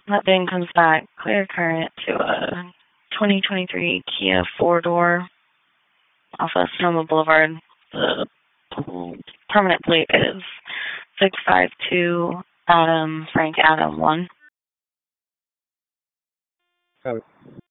That thing comes back clear current to a 2023 Kia 4-door off of Sonoma Boulevard. The permanent plate is 652 Adam Frank Adam 1. Copy.